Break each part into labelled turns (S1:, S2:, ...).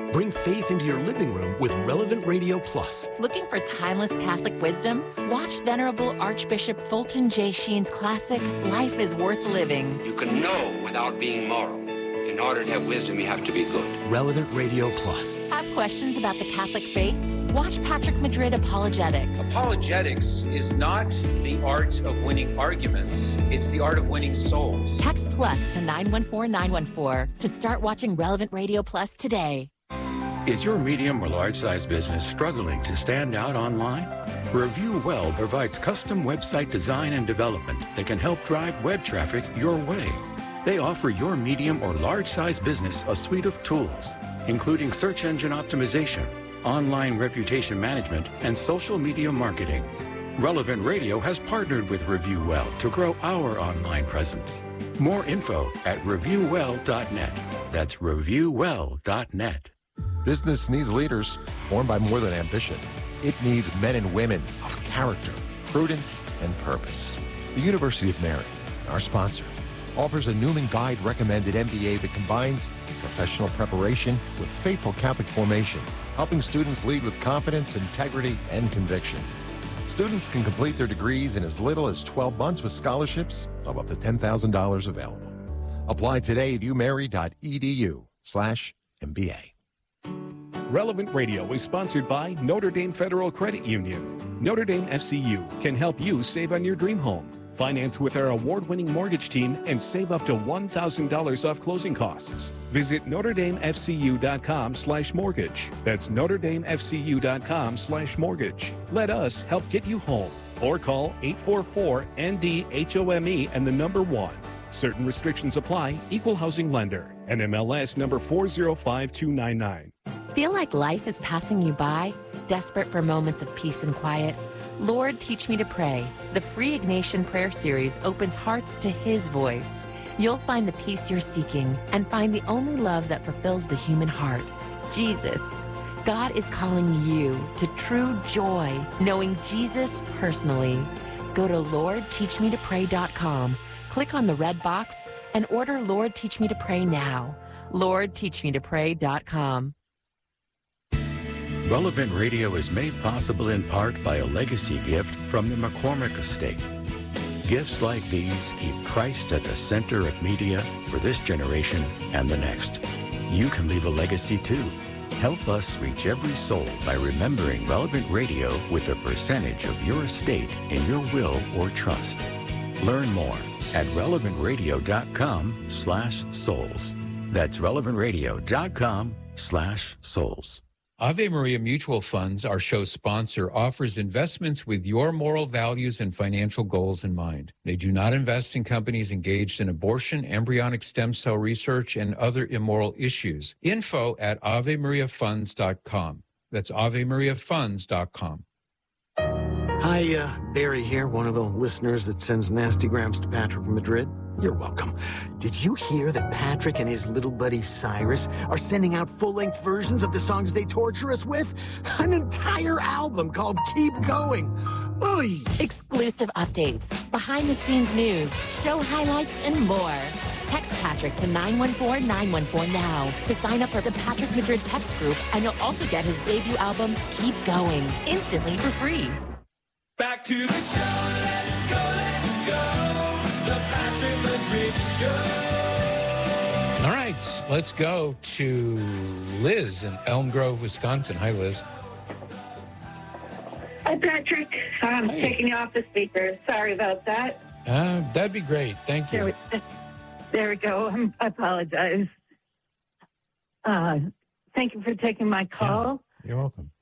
S1: Bring faith into your living room with Relevant Radio Plus.
S2: Looking for timeless Catholic wisdom? Watch Venerable Archbishop Fulton J. Sheen's classic, Life is Worth Living.
S3: You can know without being moral. In order to have wisdom, you have to be good.
S1: Relevant Radio Plus.
S2: Have questions about the Catholic faith? Watch Patrick Madrid Apologetics.
S4: Apologetics is not the art of winning arguments. It's the art of winning souls.
S2: Text plus to 914914 to start watching Relevant Radio Plus today.
S5: Is your medium or large-size business struggling to stand out online? Review Well provides custom website design and development that can help drive web traffic your way. They offer your medium or large-size business a suite of tools, including search engine optimization, online reputation management, and social media marketing. Relevant Radio has partnered with Review Well to grow our online presence. More info at reviewwell.net. That's reviewwell.net.
S6: Business needs leaders formed by more than ambition. It needs men and women of character, prudence, and purpose. The University of Mary, our sponsor, offers a Newman Guide recommended MBA that combines professional preparation with faithful Catholic formation, helping students lead with confidence, integrity, and conviction. Students can complete their degrees in as little as 12 months with scholarships of up to $10,000 available. Apply today at umary.edu/MBA.
S7: Relevant Radio is sponsored by Notre Dame Federal Credit Union. Notre Dame FCU can help you save on your dream home. Finance with our award-winning mortgage team and save up to $1,000 off closing costs. Visit NotreDameFCU.com/mortgage. That's NotreDameFCU.com/mortgage. Let us help get you home. Or call 844-ND-HOME and the number 1. Certain restrictions apply. Equal housing lender. NMLS number 405299.
S2: Feel like life is passing you by? Desperate for moments of peace and quiet? Lord, Teach Me to Pray. The free Ignatian prayer series opens hearts to His voice. You'll find the peace you're seeking and find the only love that fulfills the human heart, Jesus. God is calling you to true joy, knowing Jesus personally. Go to LordTeachMeToPray.com, click on the red box, and order Lord, Teach Me to Pray now. LordTeachMeToPray.com.
S5: Relevant Radio is made possible in part by a legacy gift from the McCormick Estate. Gifts like these keep Christ at the center of media for this generation and the next. You can leave a legacy too. Help us reach every soul by remembering Relevant Radio with a percentage of your estate in your will or trust. Learn more at relevantradio.com/souls. That's relevantradio.com/souls.
S8: Ave Maria Mutual Funds, our show sponsor, offers investments with your moral values and financial goals in mind. They do not invest in companies engaged in abortion, embryonic stem cell research, and other immoral issues. Info at AveMariaFunds.com. That's AveMariaFunds.com.
S9: Hi, Barry here, one of the listeners that sends nasty grams to Patrick Madrid. You're welcome. Did you hear that Patrick and his little buddy Cyrus are sending out full-length versions of the songs they torture us with? An entire album called Keep Going. Oy.
S2: Exclusive updates, behind-the-scenes news, show highlights, and more. Text Patrick to 914-914 now to sign up for the Patrick Madrid text group, and you'll also get his debut album, Keep Going, instantly for free.
S10: Back to the show, let's go, the Patrick Madrid Show.
S8: All right, let's go to Liz in Elm Grove, Wisconsin. Hi, Liz.
S11: Hi, Patrick. I'm taking you off the speaker. Sorry about that.
S8: That'd be great. Thank you.
S11: There we go. I apologize. Thank you for taking my call.
S8: Yeah, you're welcome.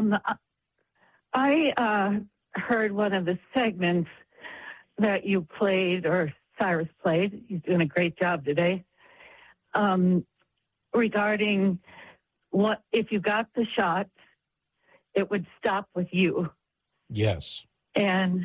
S11: I heard one of the segments that you played, or Cyrus played. He's doing a great job today. Regarding what if you got the shot, it would stop with you.
S8: Yes.
S11: And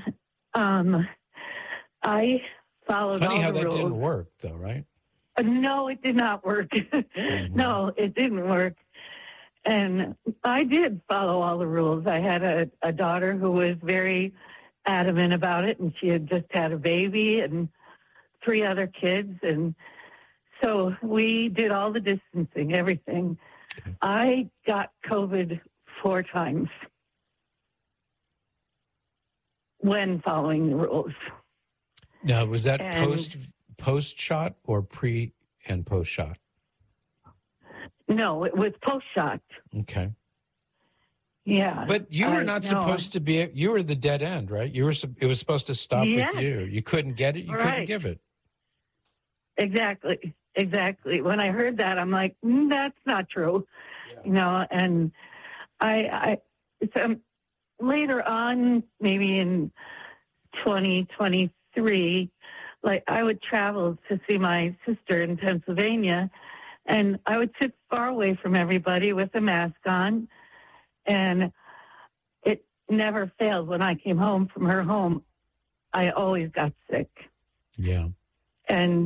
S11: I followed
S8: Funny
S11: all
S8: how
S11: the
S8: that
S11: rules.
S8: didn't work, though, right?
S11: No, it did not work. No, it didn't work. And I did follow all the rules. I had a daughter who was very adamant about it, and she had just had a baby and 3 other kids. And so we did all the distancing, everything. I got COVID 4 times when following the rules.
S8: Now, was that post shot or pre and post shot?
S11: No, it was post shot.
S8: Okay.
S11: Yeah.
S8: But you were not supposed to be, you were the dead end, right? It was supposed to stop with you. You couldn't get it. You couldn't give it.
S11: Exactly. When I heard that, I'm like, that's not true. Yeah. And so later on, maybe in 2023, like I would travel to see my sister in Pennsylvania, and I would sit far away from everybody with a mask on. And it never failed. When I came home from her home, I always got sick.
S8: Yeah.
S11: And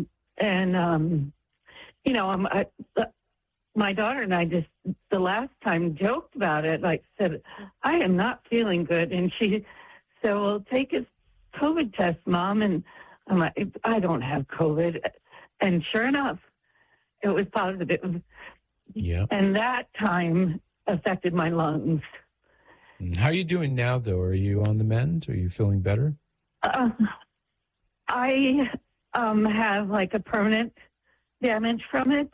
S11: my daughter and I just, the last time, joked about it, like said, I am not feeling good. And she said, well, take a COVID test, Mom. And I'm like, I don't have COVID. And sure enough, it was positive.
S8: Yeah.
S11: And that time affected my lungs.
S8: How are you doing now, though? Are you on the mend? Are you feeling better?
S11: I have like a permanent damage from it.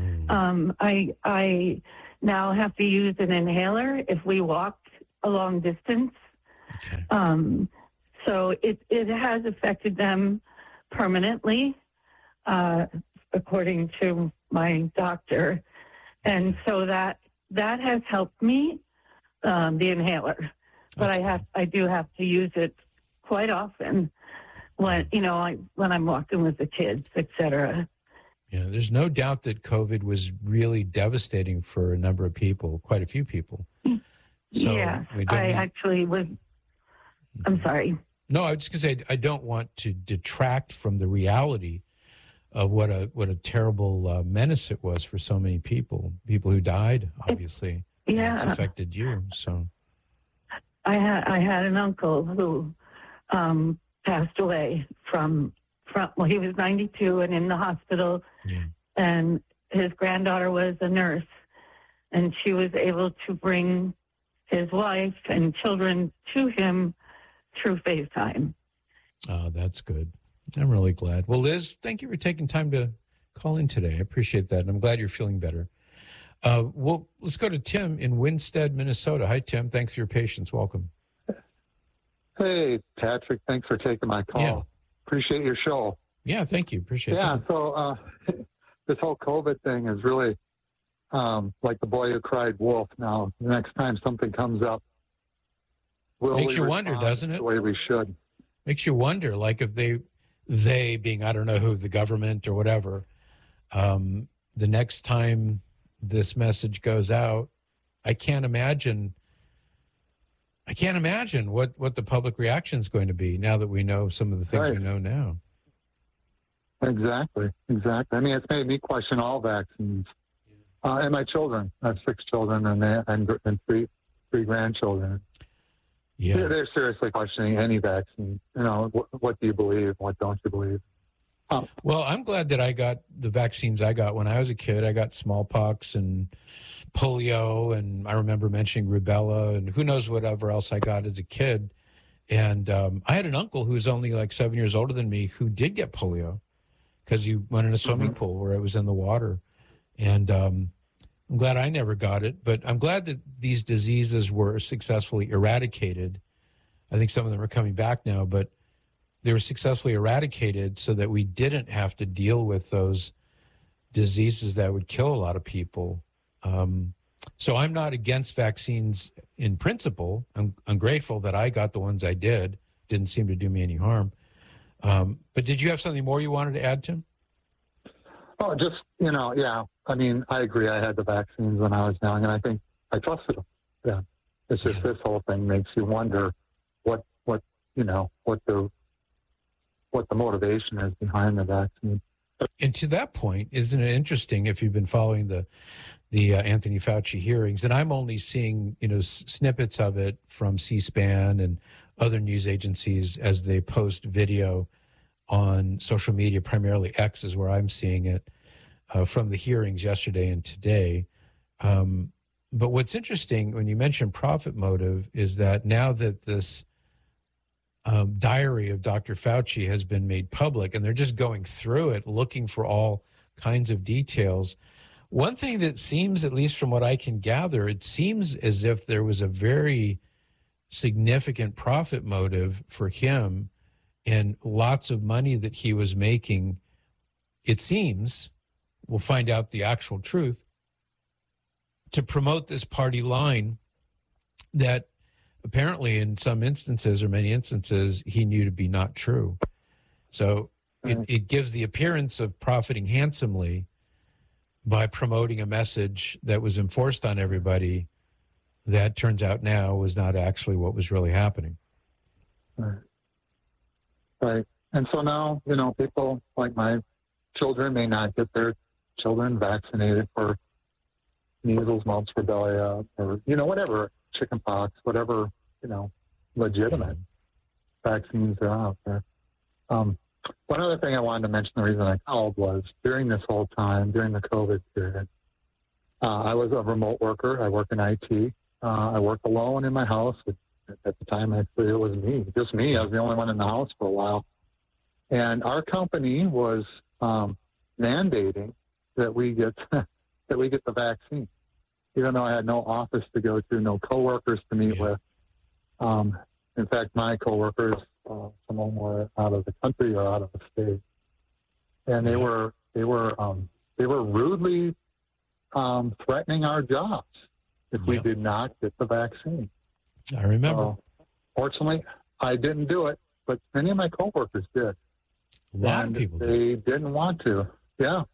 S11: I now have to use an inhaler if we walk a long distance.
S8: Okay.
S11: So it has affected them permanently, according to my doctor. And so that has helped me, the inhaler. But I do have to use it quite often when I'm walking with the kids, etc.
S8: Yeah, there's no doubt that COVID was really devastating for a number of people, quite a few people. So
S11: yes, actually was. I'm sorry.
S8: No, I was just going to say I don't want to detract from the reality of what a terrible menace it was for so many people who died, obviously.
S11: Yeah.
S8: It's affected you, so.
S11: I had an uncle who passed away from he was 92 and in the hospital.
S8: Yeah.
S11: And his granddaughter was a nurse, and she was able to bring his wife and children to him through FaceTime.
S8: Oh, that's good. I'm really glad. Well, Liz, thank you for taking time to call in today. I appreciate that, and I'm glad you're feeling better. Well, let's go to Tim in Winstead, Minnesota. Hi, Tim. Thanks for your patience. Welcome.
S12: Hey, Patrick. Thanks for taking my call.
S8: Yeah.
S12: Appreciate your show.
S8: Yeah, thank you. Appreciate that.
S12: Yeah, so this whole COVID thing is really like the boy who cried wolf. Now, the next time something comes up,
S8: makes you wonder, doesn't it?
S12: The way we should.
S8: Makes you wonder, like if they being, I don't know who, the government or whatever, the next time this message goes out, I can't imagine what the public reaction is going to be now that we know some of the things we know now.
S12: Exactly. I mean, it's made me question all vaccines. And my children. I have 6 children and 3 grandchildren.
S8: Yeah.
S12: They're seriously questioning any vaccine. What do you believe? What don't you believe?
S8: Well, I'm glad that I got the vaccines I got when I was a kid. I got smallpox and polio, and I remember mentioning rubella, and who knows whatever else I got as a kid. And I had an uncle who was only like 7 years older than me who did get polio because he went in a swimming pool where it was in the water. And I'm glad I never got it, but I'm glad that these diseases were successfully eradicated. I think some of them are coming back now, but they were successfully eradicated so that we didn't have to deal with those diseases that would kill a lot of people. So I'm not against vaccines in principle. I'm grateful that I got the ones I did. Didn't seem to do me any harm. But did you have something more you wanted to add, Tim?
S12: Oh, just, yeah. I mean, I agree. I had the vaccines when I was young, and I think I trusted them. Yeah. It's just this whole thing makes you wonder what the motivation is behind the vaccine.
S8: And to that point, isn't it interesting if you've been following the Anthony Fauci hearings, and I'm only seeing, snippets of it from C-SPAN and other news agencies as they post video on social media, primarily X is where I'm seeing it, from the hearings yesterday and today. But what's interesting when you mention profit motive is that now that this diary of Dr. Fauci has been made public and they're just going through it, looking for all kinds of details. One thing that seems, at least from what I can gather, it seems as if there was a very significant profit motive for him and lots of money that he was making. It seems, we'll find out the actual truth, to promote this party line that apparently in some instances or many instances he knew to be not true. So it gives the appearance of profiting handsomely by promoting a message that was enforced on everybody that turns out now was not actually what was really happening.
S12: Right. And so now, people like my children may not get their children vaccinated for measles, mumps, rubella, or, whatever, chickenpox, whatever, legitimate vaccines are out there. One other thing I wanted to mention, the reason I called was during this whole time, during the COVID period, I was a remote worker. I work in IT. I worked alone in my house. At the time, actually, it was me, just me. I was the only one in the house for a while. And our company was mandating that we get the vaccine, even though I had no office to go to, no coworkers to meet with. In fact, my coworkers, some of them were out of the country or out of the state, and they were rudely threatening our jobs if we did not get the vaccine.
S8: I remember.
S12: Fortunately, I didn't do it, but many of my coworkers did.
S8: A lot of people
S12: they didn't want to. Yeah.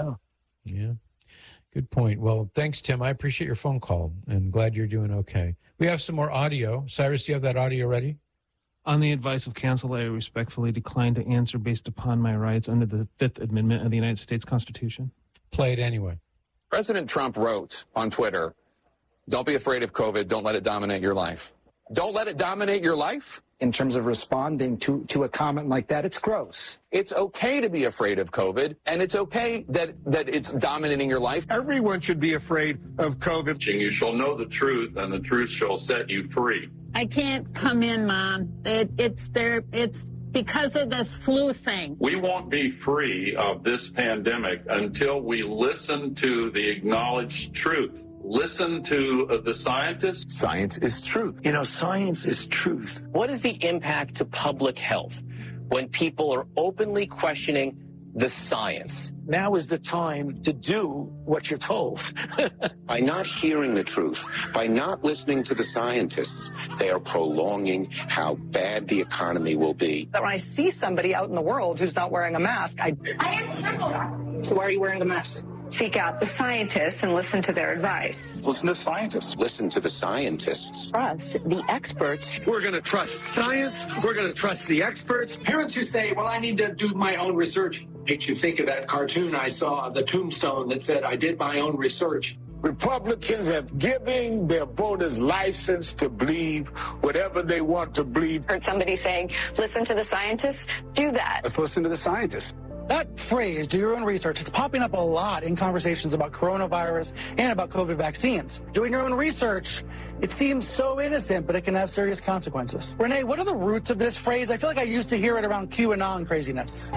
S8: Good point. Well, thanks, Tim. I appreciate your phone call and glad you're doing okay. We have some more audio. Cyrus, do you have that audio ready?
S13: On the advice of counsel, I respectfully decline to answer based upon my rights under the Fifth Amendment of the United States Constitution.
S8: Play it anyway.
S14: President Trump wrote on Twitter, "Don't be afraid of COVID. Don't let it dominate your life." Don't let it dominate your life?
S15: In terms of responding to a comment like that, it's gross.
S14: It's okay to be afraid of COVID, and it's okay that it's dominating your life.
S16: Everyone should be afraid of COVID.
S17: You shall know the truth, and the truth shall set you free.
S18: I can't come in, Mom. It's because of this flu thing.
S17: We won't be free of this pandemic until we listen to the acknowledged truth. Listen to the scientists.
S14: Science is truth.
S15: Science is truth.
S19: What is the impact to public health when people are openly questioning the science?
S15: Now is the time to do what you're told.
S20: By not hearing the truth, by not listening to the scientists, they are prolonging how bad the economy will be.
S21: When I see somebody out in the world who's not wearing a mask, I am trembled. So why are you wearing the mask? Seek out the scientists and listen to their advice.
S20: Listen to scientists. Listen to the scientists.
S21: Trust the experts.
S22: We're going to trust science. We're going to trust the experts.
S23: Parents who say, well, I need to do my own research. Makes you think of that cartoon I saw, the tombstone that said, I did my own research.
S24: Republicans have given their voters license to believe whatever they want to believe.
S25: Heard somebody saying, listen to the scientists. Do that.
S24: Let's listen to the scientists.
S26: That phrase, do your own research, it's popping up a lot in conversations about coronavirus and about COVID vaccines. Doing your own research, it seems so innocent, but it can have serious consequences. Renee, what are the roots of this phrase? I feel like I used to hear it around QAnon craziness.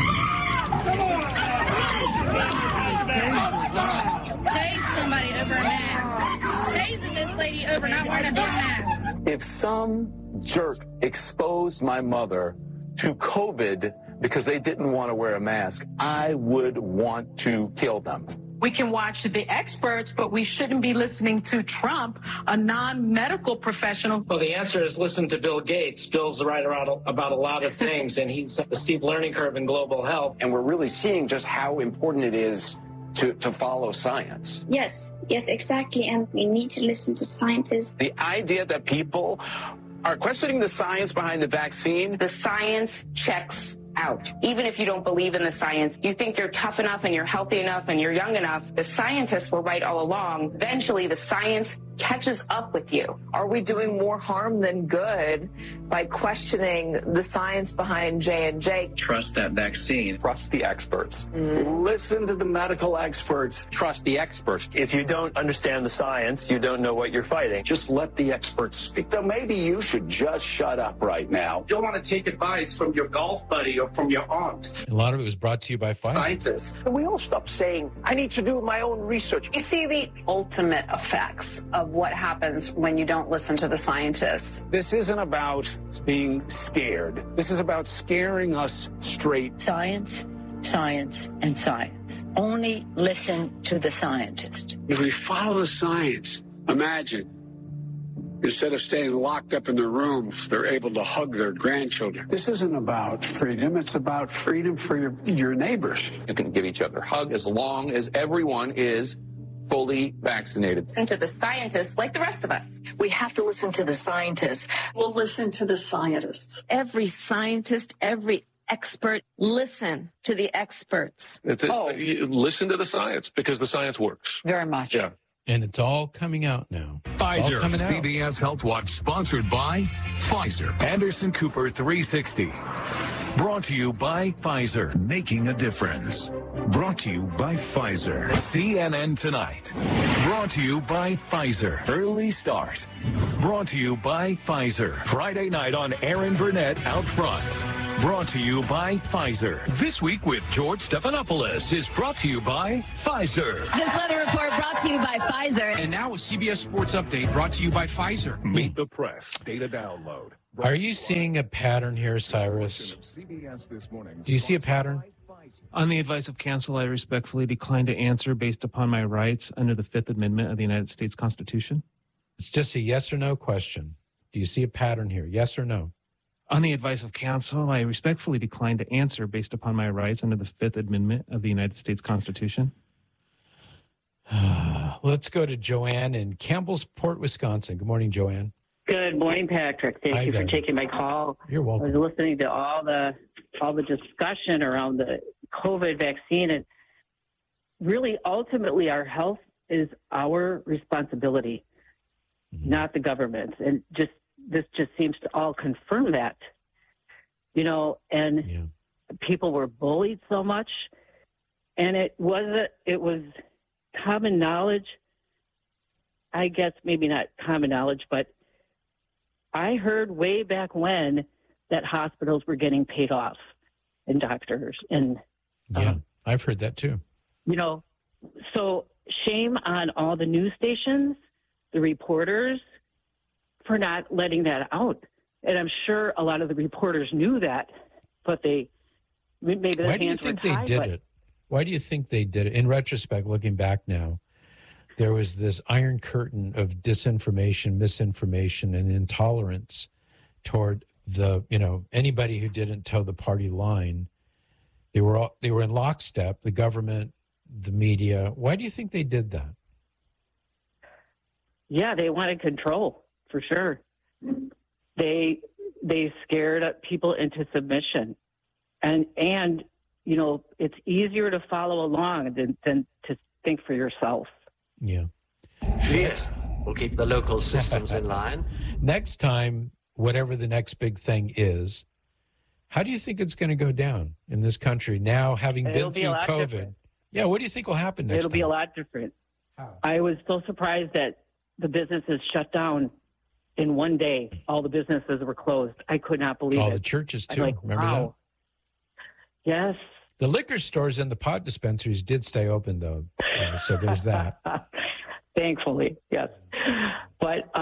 S18: Tase somebody over a mask. Tasing this lady over not wearing a damn mask.
S14: If some jerk exposed my mother to COVID because they didn't want to wear a mask, I would want to kill them.
S27: We can watch the experts, but we shouldn't be listening to Trump, a non-medical professional.
S23: Well, the answer is listen to Bill Gates. Bill's right about a lot of things, and he's the steep learning curve in global health.
S14: And we're really seeing just how important it is to follow science.
S28: Yes, exactly. And we need to listen to scientists.
S14: The idea that people are questioning the science behind the vaccine.
S25: The science checks out. Even if you don't believe in the science, you think you're tough enough and you're healthy enough and you're young enough, the scientists were right all along. Eventually, the science
S21: catches up with you. Are we doing more harm than good by questioning the science behind J&J?
S14: Trust that vaccine.
S19: Trust the experts.
S24: Listen to the medical experts.
S19: Trust the experts. If you don't understand the science, you don't know what you're fighting. Just let the experts speak.
S24: So maybe you should just shut up right now.
S23: You don't want to take advice from your golf buddy or from your aunt.
S8: A lot of it was brought to you by Pfizer.
S23: Scientists.
S24: Can we all stop saying, I need to do my own research?
S25: You see the ultimate effects of what happens when you don't listen to the scientists.
S24: This isn't about being scared. This is about scaring us straight.
S1: Science, science, and science. Only listen to the scientist.
S24: If we follow the science, imagine, instead of staying locked up in their rooms, they're able to hug their grandchildren. This isn't about freedom. It's about freedom for your neighbors.
S14: You can give each other a hug as long as everyone is fully vaccinated.
S21: Listen to the scientists like the rest of us.
S1: We have to listen to the scientists.
S27: We'll listen to the scientists.
S1: Every scientist, every expert, listen to the experts.
S2: It's listen to the science because the science works.
S1: Very much.
S2: Yeah.
S8: And it's all coming out now.
S3: Pfizer, CBS Health Watch, sponsored by Pfizer. Anderson Cooper 360. Brought to you by Pfizer. Making a difference. Brought to you by Pfizer. CNN Tonight. Brought to you by Pfizer. Early Start. Brought to you by Pfizer. Friday night on Aaron Burnett Out Front. Brought to you by Pfizer. This Week with George Stephanopoulos is brought to you by Pfizer.
S1: This weather report brought to you by Pfizer.
S3: And now a CBS Sports Update brought to you by Pfizer. Meet the Press. Data download.
S8: Are you seeing a pattern here, Cyrus? Do you see a pattern?
S13: On the advice of counsel, I respectfully decline to answer based upon my rights under the Fifth Amendment of the United States Constitution.
S8: It's just a yes or no question. Do you see a pattern here? Yes or no?
S13: On the advice of counsel, I respectfully decline to answer based upon my rights under the Fifth Amendment of the United States Constitution.
S8: Let's go to Joanne in Campbellsport, Wisconsin. Good morning, Joanne.
S4: Good morning, Patrick. Thank you for taking my call.
S8: You're welcome.
S4: I was listening to all the discussion around the COVID vaccine, and really, ultimately, our health is our responsibility, not the government's. And this just seems to all confirm that, and people were bullied so much, and it was common knowledge, I guess maybe not common knowledge, but I heard way back when that hospitals were getting paid off and doctors. And
S8: I've heard that too.
S4: So shame on all the news stations, the reporters, for not letting that out. And I'm sure a lot of the reporters knew that, but maybe their hands were tied. Why do you think they did it?
S8: Why do you think they did it? In retrospect, looking back now, there was this iron curtain of disinformation, misinformation, and intolerance toward anybody who didn't toe the party line. They were in lockstep, the government, the media. Why do you think they did that?
S4: Yeah, they wanted control, for sure. They scared people into submission. And it's easier to follow along than to think for yourself.
S8: Yeah.
S5: Fear will keep the local systems in line.
S8: Next time, whatever the next big thing is, how do you think it's going to go down in this country now, having been through COVID? Different. Yeah, what do you think will happen next time?
S4: It'll be a lot different. I was so surprised that the businesses shut down in one day. All the businesses were closed. I could not believe it.
S8: All the churches, too. Remember that?
S4: Yes.
S8: The liquor stores and the pot dispensaries did stay open, though. So there's that.
S4: Thankfully, yes. But,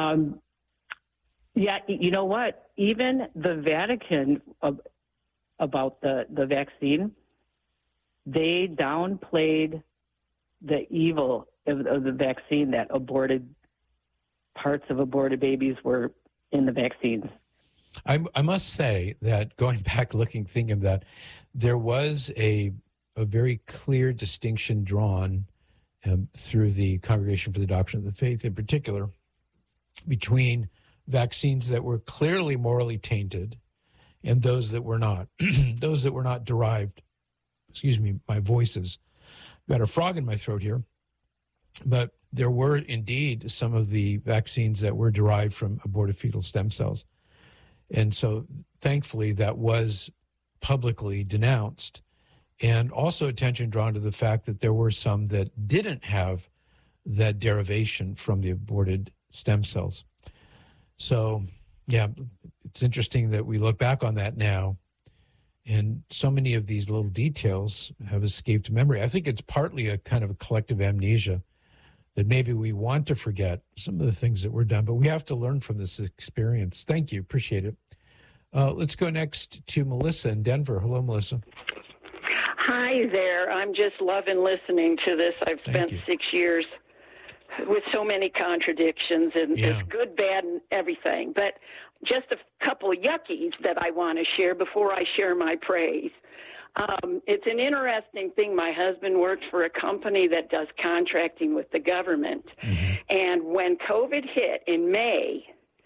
S4: you know what? Even the Vatican, about the vaccine, they downplayed the evil of the vaccine, that parts of aborted babies were in the vaccines.
S8: I must say that going back, thinking of that, there was a very clear distinction drawn through the Congregation for the Doctrine of the Faith in particular between vaccines that were clearly morally tainted and those that were not, those that were not derived. Excuse me, my voice is got a frog in my throat here. But there were indeed some of the vaccines that were derived from abortifetal stem cells. And so thankfully that was publicly denounced, and also attention drawn to the fact that there were some that didn't have that derivation from the aborted stem cells. So, yeah, it's interesting that we look back on that now, and so many of these little details have escaped memory. I think it's partly a kind of a collective amnesia that maybe we want to forget some of the things that were done, but we have to learn from this experience. Thank you. Appreciate it. Let's go next to Melissa in Denver. Hello, Melissa.
S6: Hi there. I'm just loving listening to this. I've spent 6 years with so many contradictions, and it's good, bad, and everything. But just a couple of yuckies that I want to share before I share my praise. It's an interesting thing. My husband worked for a company that does contracting with the government. Mm-hmm. And when COVID hit in May,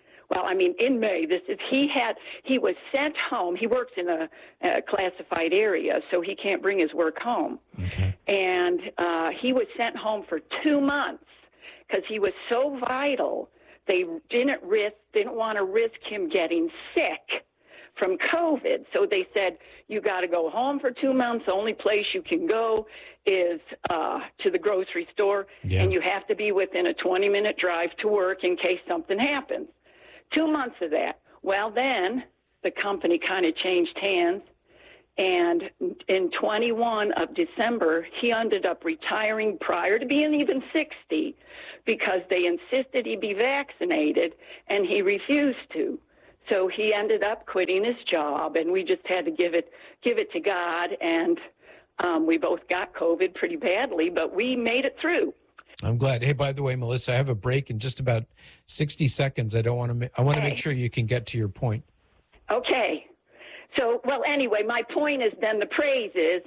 S6: he was sent home. He works in a classified area, so he can't bring his work home. Okay. And he was sent home for 2 months because he was so vital. They didn't want to risk him getting sick from COVID. So they said, you got to go home for 2 months. The only place you can go is to the grocery store, and you have to be within a 20-minute drive to work in case something happens. 2 months of that. Well, then the company kind of changed hands, and in 21 of December, he ended up retiring prior to being even 60 because they insisted he be vaccinated, and he refused to. So he ended up quitting his job, and we just had to give it to God, and we both got COVID pretty badly, but we made it through.
S8: I'm glad. Hey, by the way, Melissa, I have a break in just about 60 seconds. I want to make sure you can get to your point.
S6: Okay. So, well, anyway, my point is then the praise is,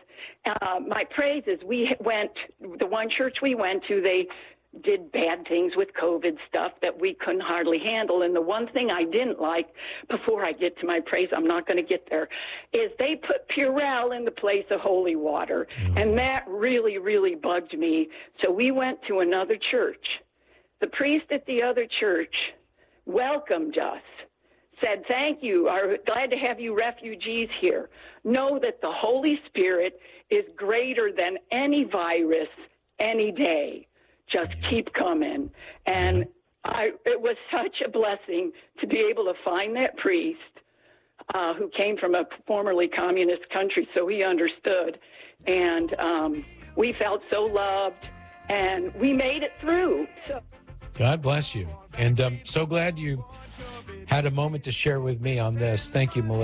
S6: the one church we went to, they did bad things with COVID stuff that we couldn't hardly handle. And the one thing I didn't like, before I get to my praise, I'm not going to get there, is they put Purell in the place of holy water. And that really, really bugged me. So we went to another church. The priest at the other church welcomed us, said, thank you, are glad to have you refugees here. Know that the Holy Spirit is greater than any virus any day. Just keep coming. And it was such a blessing to be able to find that priest who came from a formerly communist country, so he understood. And we felt so loved, and we made it through. So.
S8: God bless you. And I'm so glad you had a moment to share with me on this. Thank you, Melissa.